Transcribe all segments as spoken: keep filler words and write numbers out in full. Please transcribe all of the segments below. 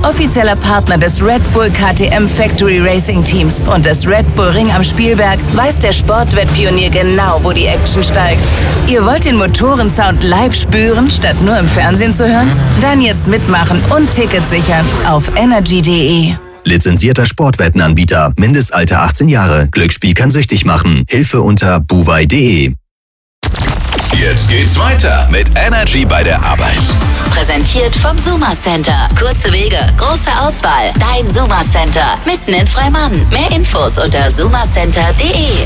offizieller Partner des Red Bull K T M Factory Racing Teams und des Red Bull Ring am Spielberg, weiß der Sportwettpionier genau, wo die Action steigt. Ihr wollt den Motorensound live spüren, statt nur im Fernsehen zu hören? Dann jetzt mitmachen und Ticket sichern auf energy punkt de. Lizenzierter Sportwettenanbieter. Mindestalter achtzehn Jahre. Glücksspiel kann süchtig machen. Hilfe unter buwei punkt de. Jetzt geht's weiter mit Energy bei der Arbeit. Präsentiert vom Suma Center. Kurze Wege, große Auswahl. Dein Suma Center. Mitten in Freimann. Mehr Infos unter suma center punkt de.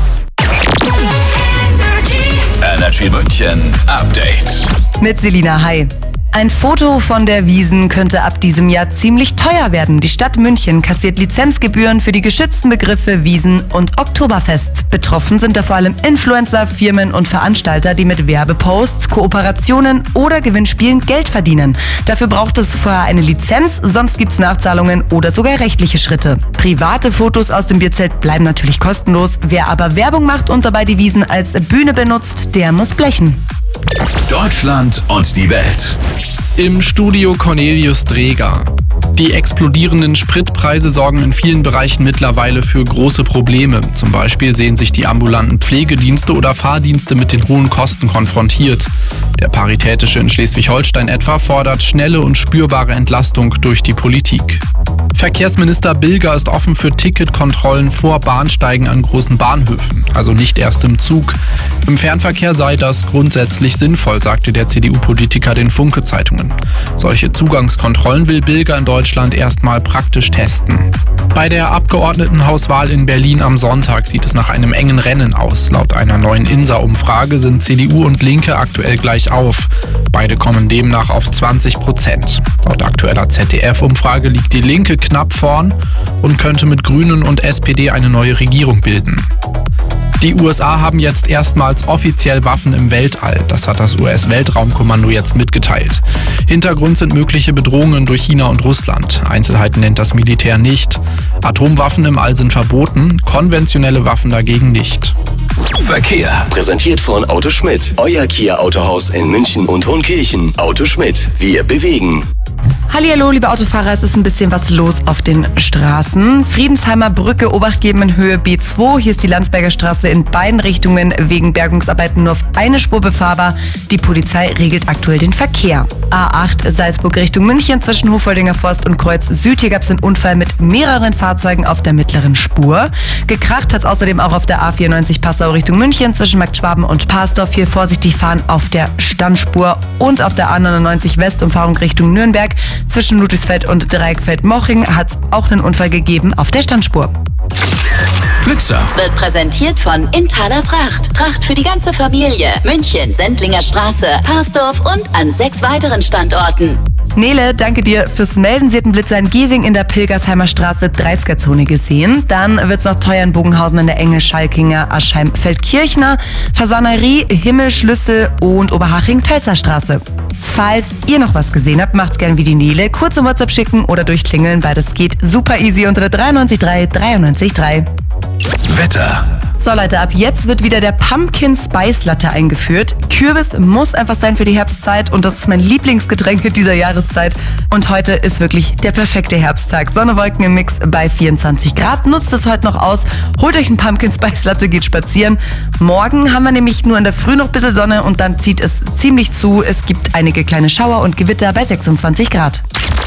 Energy München Update. Mit Selina, hi. Ein Foto von der Wiesn könnte ab diesem Jahr ziemlich teuer werden. Die Stadt München kassiert Lizenzgebühren für die geschützten Begriffe Wiesn und Oktoberfest. Betroffen sind da vor allem Influencer, Firmen und Veranstalter, die mit Werbeposts, Kooperationen oder Gewinnspielen Geld verdienen. Dafür braucht es vorher eine Lizenz, sonst gibt's Nachzahlungen oder sogar rechtliche Schritte. Private Fotos aus dem Bierzelt bleiben natürlich kostenlos. Wer aber Werbung macht und dabei die Wiesn als Bühne benutzt, der muss blechen. Deutschland und die Welt. Im Studio Cornelius Dreger. Die explodierenden Spritpreise sorgen in vielen Bereichen mittlerweile für große Probleme. Zum Beispiel sehen sich die ambulanten Pflegedienste oder Fahrdienste mit den hohen Kosten konfrontiert. Der Paritätische in Schleswig-Holstein etwa fordert schnelle und spürbare Entlastung durch die Politik. Verkehrsminister Bilger ist offen für Ticketkontrollen vor Bahnsteigen an großen Bahnhöfen, also nicht erst im Zug. Im Fernverkehr sei das grundsätzlich sinnvoll, sagte der C D U-Politiker den Funke-Zeitungen. Solche Zugangskontrollen will Bilger in Deutschland erstmal praktisch testen. Bei der Abgeordnetenhauswahl in Berlin am Sonntag sieht es nach einem engen Rennen aus. Laut einer neuen I N S A-Umfrage sind C D U und Linke aktuell gleich auf. Beide kommen demnach auf zwanzig Prozent. Laut aktueller Z D F-Umfrage liegt die Linke knapp vorn und könnte mit Grünen und S P D eine neue Regierung bilden. Die U S A haben jetzt erstmals offiziell Waffen im Weltall. Das hat das U S-Weltraumkommando jetzt mitgeteilt. Hintergrund sind mögliche Bedrohungen durch China und Russland. Einzelheiten nennt das Militär nicht. Atomwaffen im All sind verboten, konventionelle Waffen dagegen nicht. Verkehr. Präsentiert von Auto Schmidt. Euer Kia Autohaus in München und Hohenkirchen. Auto Schmidt. Wir bewegen. Hallihallo, liebe Autofahrer, es ist ein bisschen was los auf den Straßen. Friedensheimer Brücke, Obacht geben in Höhe B zwei. Hier ist die Landsberger Straße in beiden Richtungen wegen Bergungsarbeiten nur auf eine Spur befahrbar. Die Polizei regelt aktuell den Verkehr. A acht Salzburg Richtung München zwischen Hofoldinger Forst und Kreuz Süd. Hier gab es einen Unfall mit mehreren Fahrzeugen auf der mittleren Spur. Gekracht hat es außerdem auch auf der A vierundneunzig Passau Richtung München zwischen Marktschwaben und Parsdorf. Hier vorsichtig fahren auf der Standspur und auf der A neunundneunzig Westumfahrung Richtung Nürnberg. Zwischen Ludwigsfeld und Dreieckfeld-Moching hat es auch einen Unfall gegeben auf der Standspur. Blitzer. Wird präsentiert von Inthaler Tracht. Tracht für die ganze Familie. München, Sendlinger Straße, Parsdorf und an sechs weiteren Standorten. Nele, danke dir fürs Melden. Sie hat einen Blitzer in Giesing in der Pilgersheimer Straße dreißiger-Zone gesehen. Dann wird es noch teuer in Bogenhausen an der Enge, Schalkinger, Aschheim, Feldkirchner, Fasanerie, Himmelschlüssel und Oberhaching-Tölzer Straße. Falls ihr noch was gesehen habt, macht's gerne wie die Nele. Kurz im WhatsApp schicken oder durchklingeln. Beides geht super easy unter der drei neun drei drei neun drei. Wetter. So Leute, ab jetzt wird wieder der Pumpkin Spice Latte eingeführt. Kürbis muss einfach sein für die Herbstzeit und das ist mein Lieblingsgetränk dieser Jahreszeit. Und heute ist wirklich der perfekte Herbsttag. Sonne, Wolken im Mix bei vierundzwanzig Grad. Nutzt es heute noch aus. Holt euch einen Pumpkin Spice Latte, geht spazieren. Morgen haben wir nämlich nur in der Früh noch ein bisschen Sonne und dann zieht es ziemlich zu. Es gibt einige kleine Schauer und Gewitter bei sechsundzwanzig Grad.